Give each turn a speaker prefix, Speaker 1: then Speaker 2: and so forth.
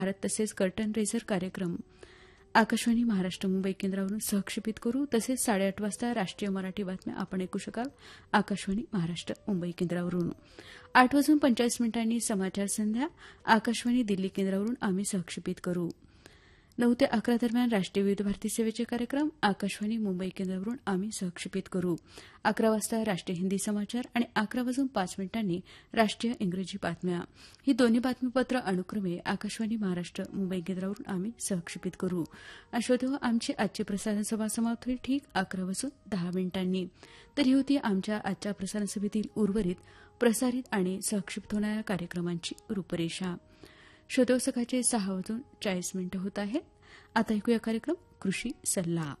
Speaker 1: भारत तसेच curtain razor कार्यक्रम आकाशवाणी महाराष्ट्र मुंबई केंद्रावरून सहक्षेपित करू. तसेच 8:30 वाजता राष्ट्रीय मराठी बातम्या आपण ऐकू शकाल आकाशवाणी महाराष्ट्र मुंबई केंद्रावरून. 8:45 समाचार संध्या आकाशवाणी दिल्ली केंद्रावरून आम्ही सहक्षेपित करू. 9 ते 11 दरम्यान राष्ट्रीय विविध भारती सेवेचे कार्यक्रम आकाशवाणी मुंबई केंद्रावरून आम्ही सहक्षेपित करू. 11 वाजता राष्ट्रीय हिंदी समाचार आणि 11:05 राष्ट्रीय इंग्रजी बातम्या ही दोन्ही बातमीपत्र अनुक्रमे आकाशवाणी महाराष्ट्र मुंबई केंद्रावरून आम्ही सहक्षेपित करू. श्रोतेहो, आमची आजची प्रसारण सभा समाप्त होईल ठीक 11:10. तर ही होती आमच्या आजच्या प्रसारण सभेतील उर्वरित प्रसारित आणि सहक्षेपित होणाऱ्या कार्यक्रमांची रूपरेषा. श्रोतेहो, सकाळचे 6:40 होत आहेत. आता ऐकूया कार्यक्रम कृषी सल्ला.